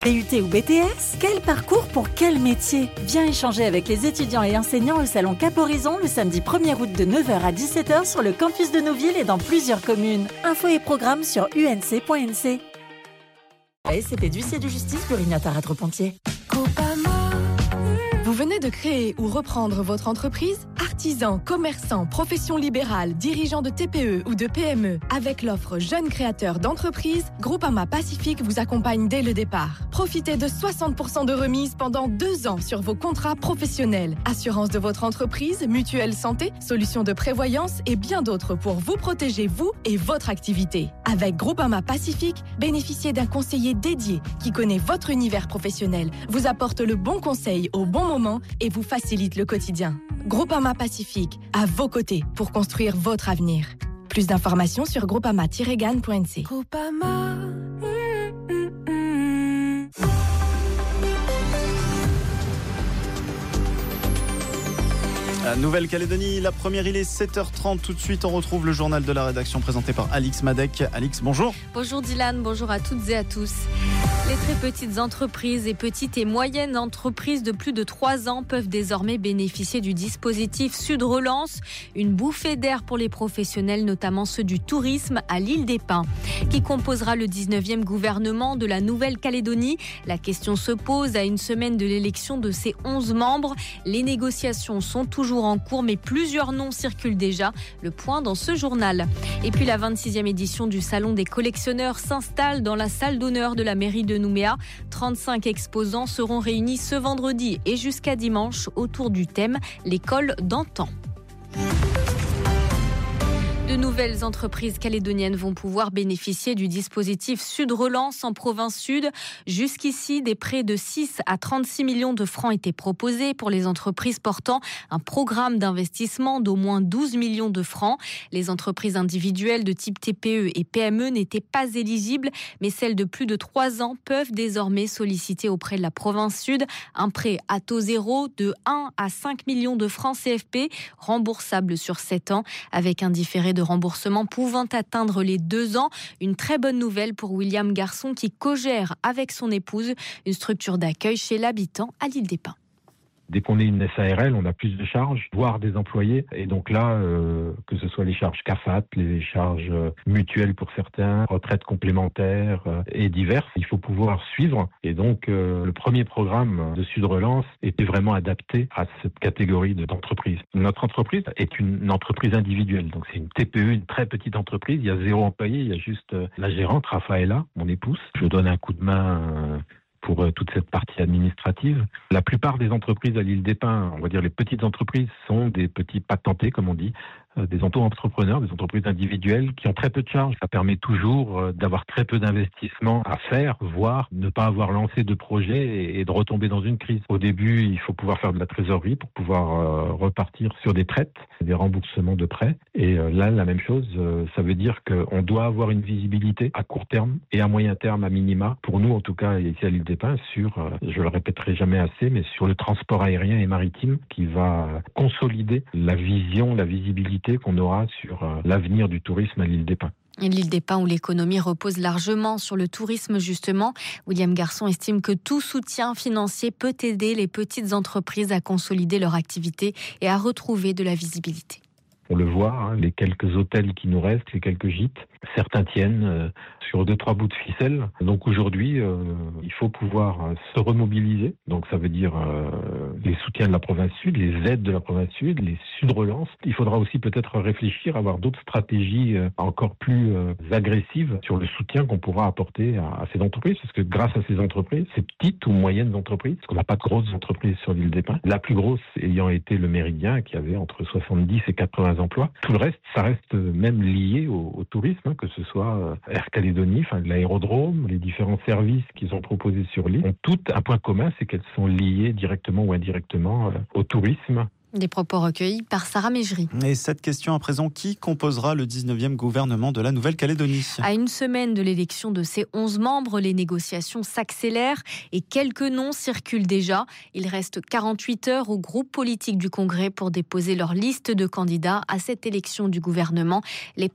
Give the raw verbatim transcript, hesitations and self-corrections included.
B U T ou B T S? Quel parcours pour quel métier? Viens échanger avec les étudiants et enseignants au salon Cap Horizon le samedi premier août de neuf heures à dix-sept heures sur le campus de Nouville et dans plusieurs communes. Infos et programmes sur u n c point n c. A S C P d'huissier de justice Plurignat à Radrepontier. Vous venez de créer ou reprendre votre entreprise? Artisans, commerçants, professions libérales, dirigeants de T P E ou de P M E. Avec l'offre Jeunes créateurs d'entreprise, Groupama Pacifique vous accompagne dès le départ. Profitez de soixante pour cent de remise pendant deux ans sur vos contrats professionnels. Assurance de votre entreprise, mutuelle santé, solutions de prévoyance et bien d'autres pour vous protéger, vous et votre activité. Avec Groupama Pacifique, bénéficiez d'un conseiller dédié qui connaît votre univers professionnel, vous apporte le bon conseil au bon moment et vous facilite le quotidien. Groupama Pacifique, à vos côtés pour construire votre avenir. Plus d'informations sur groupama tiret gan point n c. Groupama. À Nouvelle-Calédonie, la première, il est sept heures trente. Tout de suite, on retrouve le journal de la rédaction présenté par Alix Madec. Alix, bonjour. Bonjour Dylan, bonjour à toutes et à tous. Les très petites entreprises et petites et moyennes entreprises de plus de trois ans peuvent désormais bénéficier du dispositif Sud Relance, une bouffée d'air pour les professionnels, notamment ceux du tourisme à l'île des Pins. Qui composera le dix-neuvième gouvernement de la Nouvelle-Calédonie? La question se pose à une semaine de l'élection de ses onze membres. Les négociations sont toujours en cours, mais plusieurs noms circulent déjà. Le point dans ce journal. Et puis la vingt-sixième édition du Salon des collectionneurs s'installe dans la salle d'honneur de la mairie de Nouméa. trente-cinq exposants seront réunis ce vendredi et jusqu'à dimanche autour du thème « L'école d'antan ». De nouvelles entreprises calédoniennes vont pouvoir bénéficier du dispositif Sud Relance en province sud. Jusqu'ici, des prêts de six à trente-six millions de francs étaient proposés pour les entreprises portant un programme d'investissement d'au moins douze millions de francs. Les entreprises individuelles de type T P E et P M E n'étaient pas éligibles, mais celles de plus de trois ans peuvent désormais solliciter auprès de la province sud un prêt à taux zéro de un à cinq millions de francs C F P, remboursable sur sept ans, avec un différé de remboursement pouvant atteindre les deux ans. Une très bonne nouvelle pour William Garçon qui co-gère avec son épouse une structure d'accueil chez l'habitant à l'île des Pins. Dès qu'on est une S A R L, on a plus de charges, voire des employés. Et donc là, euh, que ce soit les charges C A F A T, les charges euh, mutuelles pour certains, retraites complémentaires euh, et diverses, il faut pouvoir suivre. Et donc, euh, le premier programme de Sud Relance était vraiment adapté à cette catégorie de- d'entreprise. Notre entreprise est une entreprise individuelle. Donc c'est une T P E, une très petite entreprise. Il y a zéro employé, il y a juste euh, la gérante, Rafaela, mon épouse. Je donne un coup de main euh, pour euh, toute cette partie administrative. La plupart des entreprises à l'île des Pins, on va dire les petites entreprises, sont des petits patentés, comme on dit, euh, des auto-entrepreneurs, des entreprises individuelles qui ont très peu de charges. Ça permet toujours euh, d'avoir très peu d'investissement à faire, voire ne pas avoir lancé de projet et, et de retomber dans une crise. Au début, il faut pouvoir faire de la trésorerie pour pouvoir euh, repartir sur des traites, des remboursements de prêts. Et euh, là, la même chose, euh, ça veut dire qu'on doit avoir une visibilité à court terme et à moyen terme à minima, pour nous en tout cas ici à l'île des Pins, sur, euh, je le répéterai jamais assez, mais sur le transport aérien et maritime qui va consolider la vision, la visibilité qu'on aura sur euh, l'avenir du tourisme à l'île des Pins. Et l'île des Pins où l'économie repose largement sur le tourisme justement. William Garçon estime que tout soutien financier peut aider les petites entreprises à consolider leur activité et à retrouver de la visibilité. On le voit, hein, les quelques hôtels qui nous restent, les quelques gîtes, certains tiennent euh, sur deux, trois bouts de ficelle. Donc aujourd'hui, euh, il faut pouvoir euh, se remobiliser. Donc ça veut dire euh, les soutiens de la province sud, les aides de la province sud, les sud relances. Il faudra aussi peut-être réfléchir à avoir d'autres stratégies euh, encore plus euh, agressives sur le soutien qu'on pourra apporter à, à ces entreprises. Parce que grâce à ces entreprises, ces petites ou moyennes entreprises, parce qu'on n'a pas de grosses entreprises sur l'île des Pins, la plus grosse ayant été le Méridien, qui avait entre soixante-dix et quatre-vingts emplois. Tout le reste, ça reste même lié au, au tourisme, hein, que ce soit euh, Air Calédonie, enfin l'aérodrome, les différents services qu'ils ont proposés sur l'île, ont toutes un point commun, c'est qu'elles sont liées directement ou indirectement euh, au tourisme. Des propos recueillis par Sarah Mégerie. Et cette question à présent, qui composera le dix-neuvième gouvernement de la Nouvelle-Calédonie? À une semaine de l'élection de ses onze membres, les négociations s'accélèrent et quelques noms circulent déjà. Il reste quarante-huit heures au groupe politique du Congrès pour déposer leur liste de candidats à cette élection du gouvernement. Les